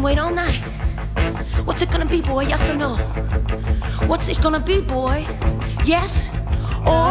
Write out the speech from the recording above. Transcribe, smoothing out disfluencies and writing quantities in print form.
and wait all night. What's it gonna be, boy? Yes or no? What's it gonna be, boy? Yes or